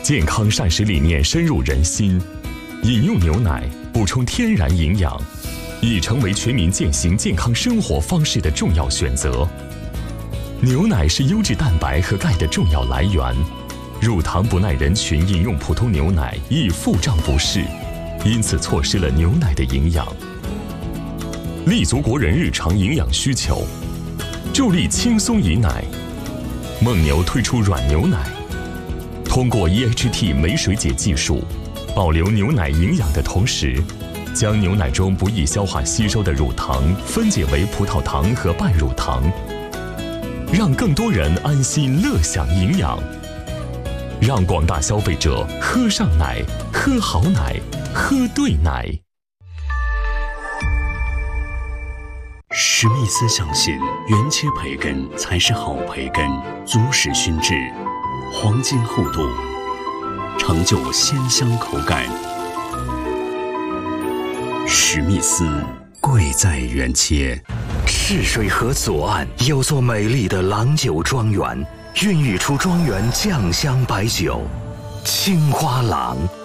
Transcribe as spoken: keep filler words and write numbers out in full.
健康膳食理念深入人心，饮用牛奶补充天然营养，已成为全民践行健康生活方式的重要选择。牛奶是优质蛋白和钙的重要来源，乳糖不耐人群饮用普通牛奶易腹胀不适，因此错失了牛奶的营养。立足国人日常营养需求，助力轻松饮奶。蒙牛推出软牛奶，通过 E H T 酶水解技术，保留牛奶营养的同时，将牛奶中不易消化吸收的乳糖分解为葡萄糖和半乳糖，让更多人安心乐享营养，让广大消费者喝上奶，喝好奶，喝对奶。 史密斯相信，原切培根才是好培根，足实熏制，黄金厚度，成就鲜香口感。史密斯，贵在原切。 赤水河左岸有座美丽的郎酒庄园，孕育出庄园酱香白酒——青花郎。